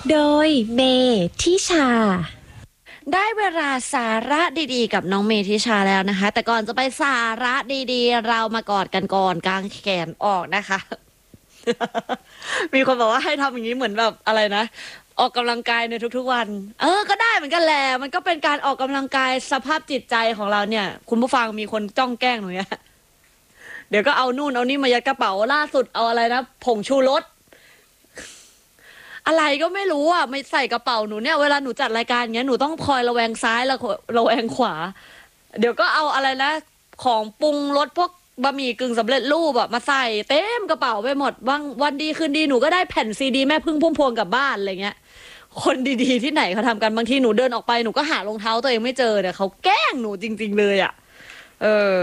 โดยเมทิชาได้เวลาสาระดีๆกับน้องเมธิชาแล้วนะคะแต่ก่อนจะไปสาระดีๆเรามากอดกันก่อนกางแขนออกนะคะ มีคนบอกว่าให้ทำอย่างนี้เหมือนแบบอะไรนะออกกำลังกายในทุกๆวันก็ได้เหมือนกันแหละมันก็เป็นการออกกำลังกายสภาพจิตใจของเราเนี่ยคุณผู้ฟังมีคนจ้องแกล้งหนูเนี่ยเดี๋ยวก็เอานู่นเอานี่มายัดกระเป๋าล่าสุดเอาอะไรนะผงชูรสอะไรก็ไม่รู้อ่ะไม่ใส่กระเป๋าหนูเนี่ยเวลาหนูจัดรายการเงี้ยหนูต้องคอยระแวงซ้ายแล้วระแวงขวาเดี๋ยวก็เอาอะไรนะของปรุงรสพวกบะหมี่กึ่งสำเร็จรูปอะมาใส่เต็มกระเป๋าไปหมดวันดีคืนดีหนูก็ได้แผ่นซีดีแม่พึ่งพุ่มพวงกลับบ้านอะไรเงี้ยคนดีๆที่ไหนเขาทำกันบางทีหนูเดินออกไปหนูก็หารองเท้าตัวเองไม่เจอเนี่ยเขาแกล้งหนูจริงๆเลยอะเออ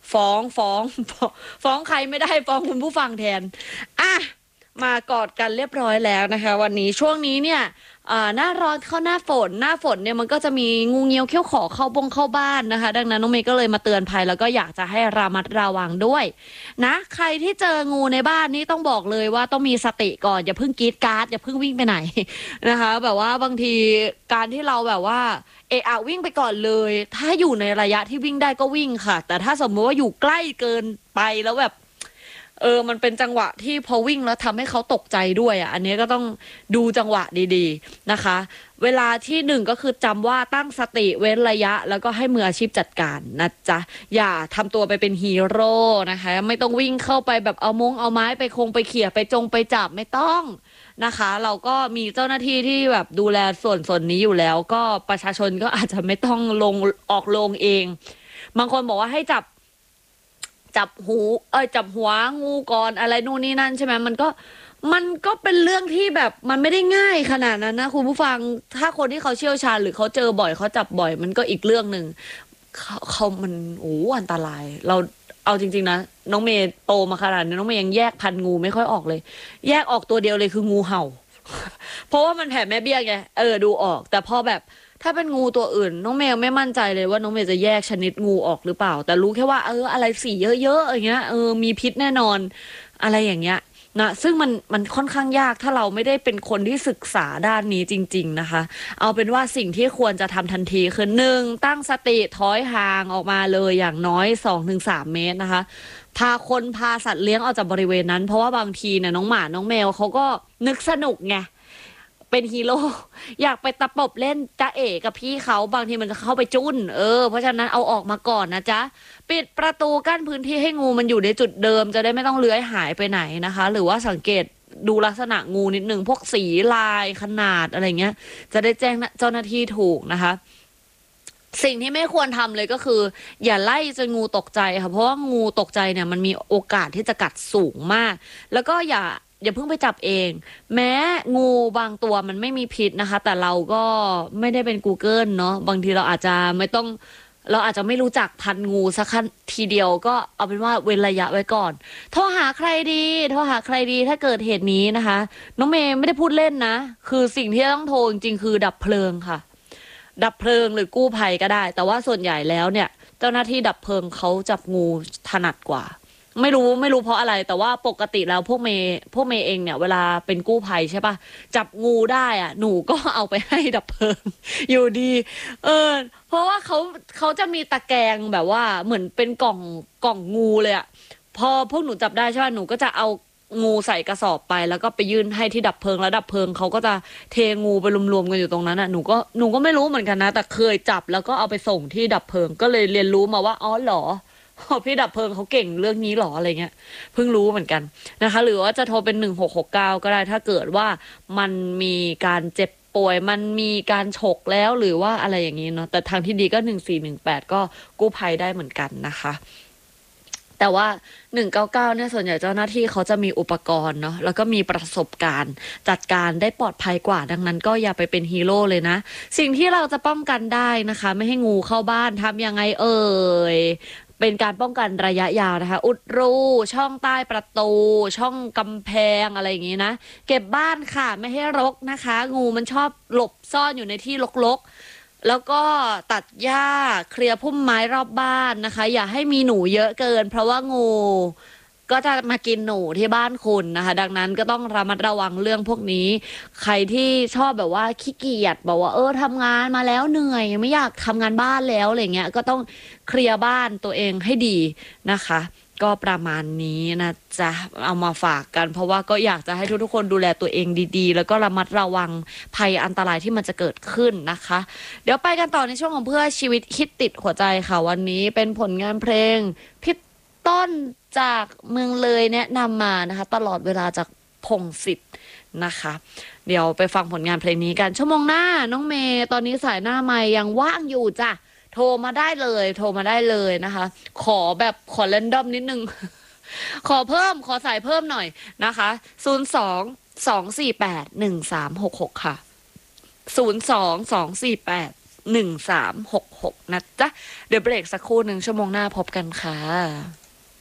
ฟ้องใครไม่ได้ฟ้องคุณผู้ฟังแทนอ่ะมากอดกันเรียบร้อยแล้วนะคะวันนี้ช่วงนี้เนี่ยหน้าร้อนเข้าหน้าฝนเนี่ยมันก็จะมีงูเงี้ยวเขี้ยวขอเข้าบ้านนะคะดังนั้นน้องเมย์ก็เลยมาเตือนภัยแล้วก็อยากจะให้ระมัดระวังด้วยนะใครที่เจองูในบ้านนี่ต้องบอกเลยว่าต้องมีสติก่อนอย่าเพิ่งกรีดกราร์ดอย่าเพิ่งวิ่งไปไหนนะคะแบบว่าบางทีการที่เราแบบว่าวิ่งไปก่อนเลยถ้าอยู่ในระยะที่วิ่งได้ก็วิ่งค่ะแต่ถ้าสมมติว่าอยู่ใกล้เกินไปแล้วแบบมันเป็นจังหวะที่พอวิ่งแล้วทำให้เขาตกใจด้วยอ่ะอันนี้ก็ต้องดูจังหวะดีๆนะคะเวลาที่หนึ่งก็คือจำว่าตั้งสติเว้นระยะแล้วก็ให้มืออาชีพจัดการนะจ๊ะอย่าทำตัวไปเป็นฮีโร่นะคะไม่ต้องวิ่งเข้าไปแบบเอาไม้ไปไปเขี่ยไปจับไม่ต้องนะคะเราก็มีเจ้าหน้าที่ที่แบบดูแลส่วนนี้อยู่แล้วก็ประชาชนก็อาจจะไม่ต้องออกโรงเองบางคนบอกว่าให้จับหัวงูก่อนอะไรนู่นนี่นั่นใช่ไหมมันก็เป็นเรื่องที่แบบมันไม่ได้ง่ายขนาดนั้นนะคุณผู้ฟังถ้าคนที่เขาเชี่ยวชาญหรือเขาเจอบ่อยเขาจับบ่อยมันก็อีกเรื่องหนึ่งมันอันตรายเราเอาจริงๆนะน้องเมย์โตมาขนาดนี้น้องเมย์ยังแยกพันธุ์งูไม่ค่อยออกเลยแยกออกตัวเดียวเลยคืองูเห่าเพราะว่ามันแผ่แม่เบี้ยไงดูออกแต่พอแบบถ้าเป็นงูตัวอื่นน้องเมย์ไม่มั่นใจเลยว่าน้องเมย์จะแยกชนิดงูออกหรือเปล่าแต่รู้แค่ว่าอะไรสีเยอะๆอย่างเงี้ยมีพิษแน่นอนอะไรอย่างเงี้ยนะซึ่งมันค่อนข้างยากถ้าเราไม่ได้เป็นคนที่ศึกษาด้านนี้จริงๆนะคะเอาเป็นว่าสิ่งที่ควรจะทำทันทีคือหนึ่งตั้งสติถอยห่างออกมาเลยอย่างน้อย2-3 เมตรนะคะพาสัตว์เลี้ยงออกจากบริเวณนั้นเพราะว่าบางทีเนี่ยน้องหมาน้องแมวเขาก็นึกสนุกไงเป็นฮีโร่อยากไปตะปบเล่นจ๊ะเอ๋กับพี่เขาบางทีมันจะเข้าไปจุ้นเพราะฉะนั้นเอาออกมาก่อนนะจ๊ะปิดประตูกั้นพื้นที่ให้งูมันอยู่ในจุดเดิมจะได้ไม่ต้องเลื้อยหายไปไหนนะคะหรือว่าสังเกตดูลักษณะงูนิดนึงพวกสีลายขนาดอะไรเงี้ยจะได้แจ้งเจ้าหน้าที่ถูกนะคะสิ่งที่ไม่ควรทำเลยก็คืออย่าไล่จนงูตกใจค่ะเพราะว่างูตกใจเนี่ยมันมีโอกาสที่จะกัดสูงมากแล้วก็อย่าเพิ่งไปจับเองแม้งูบางตัวมันไม่มีพิษนะคะแต่เราก็ไม่ได้เป็น Google เนาะบางทีเราอาจจะไม่รู้จักพันธุ์งูสักทีเดียวก็เอาเป็นว่าเว้นระยะไว้ก่อนโทรหาใครดีถ้าเกิดเหตุนี้นะคะน้องเมย์ไม่ได้พูดเล่นนะคือสิ่งที่ต้องโทรจริงๆคือดับเพลิงค่ะดับเพลิงหรือกู้ภัยก็ได้แต่ว่าส่วนใหญ่แล้วเนี่ยเจ้าหน้าที่ดับเพลิงเขาจับงูถนัดกว่าไม่รู้เพราะอะไรแต่ว่าปกติแล้วพวกเมย์เองเนี่ยเวลาเป็นกู้ภัยใช่ปะจับงูได้อะหนูก็เอาไปให้ดับเพลิงอยู่ดีเพราะว่าเขาจะมีตะแกรงแบบว่าเหมือนเป็นกล่องงูเลยอะพอพวกหนูจับได้ใช่ปะหนูก็จะเอางูใส่กระสอบไปแล้วก็ไปยื่นให้ที่ดับเพลิงแล้วดับเพลิงเขาก็จะเทงูไปรวมๆกันอยู่ตรงนั้นอ่ะหนูก็ไม่รู้เหมือนกันนะแต่เคยจับแล้วก็เอาไปส่งที่ดับเพลิงก็เลยเรียนรู้มาว่าอ๋อเหรอพี่ดับเพลิงเขาเก่งเรื่องนี้หรออะไรเงี้ยเพิ่งรู้เหมือนกันนะคะหรือว่าจะโทรเป็น1669ก็ได้ถ้าเกิดว่ามันมีการเจ็บป่วยมันมีการฉกแล้วหรือว่าอะไรอย่างนี้เนาะแต่ทางที่ดีก็1418ก็กู้ภัยได้เหมือนกันนะคะแต่ว่า199เนี่ยส่วนใหญ่เจ้าหน้าที่เขาจะมีอุปกรณ์เนาะแล้วก็มีประสบการณ์จัดการได้ปลอดภัยกว่าดังนั้นก็อย่าไปเป็นฮีโร่เลยนะสิ่งที่เราจะป้องกันได้นะคะไม่ให้งูเข้าบ้านทำยังไงเป็นการป้องกันระยะยาวนะคะอุดรูช่องใต้ประตูช่องกำแพงอะไรอย่างงี้นะเก็บบ้านค่ะไม่ให้รกนะคะงูมันชอบหลบซ่อนอยู่ในที่รกๆแล้วก็ตัดหญ้าเคลียร์พุ่มไม้รอบบ้านนะคะอย่าให้มีหนูเยอะเกินเพราะว่างูก็จะมากินหนูที่บ้านคุณนะคะดังนั้นก็ต้องระมัดระวังเรื่องพวกนี้ใครที่ชอบแบบว่าขี้เกียจบอกว่าทำงานมาแล้วเหนื่อยไม่อยากทำงานบ้านแล้วอะไรเงี้ยก็ต้องเคลียร์บ้านตัวเองให้ดีนะคะก็ประมาณนี้นะจ๊ะเอามาฝากกันเพราะว่าก็อยากจะให้ทุกๆคนดูแลตัวเองดีๆแล้วก็ระมัดระวังภัยอันตรายที่มันจะเกิดขึ้นนะคะเดี๋ยวไปกันต่อในช่วงของเพื่อชีวิตฮิตติดหัวใจค่ะวันนี้เป็นผลงานเพลงพี่ต้นจากเมืองเลยแนะนำมานะคะตลอดเวลาจากพงศิษฐ์นะคะเดี๋ยวไปฟังผลงานเพลงนี้กันชั่วโมงหน้าน้องเมย์ตอนนี้สายหน้าไมค์ยังว่างอยู่จ้ะโทรมาได้เลยนะคะขอเรนดอมนิดนึง ขอสายเพิ่มหน่อยนะคะ02-248-1366ค่ะ02-248-1366นะจ๊ะเดี๋ยวเบรกสักครู่หนึ่งชั่วโมงหน้าพบกันค่ะ